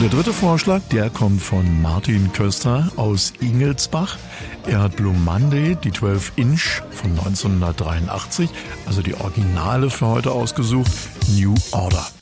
Der dritte Vorschlag, der kommt von Martin Köster aus Ingelsbach. Er hat Blue Monday, die 12 Inch von 1983, also die Originale für heute ausgesucht, New Order.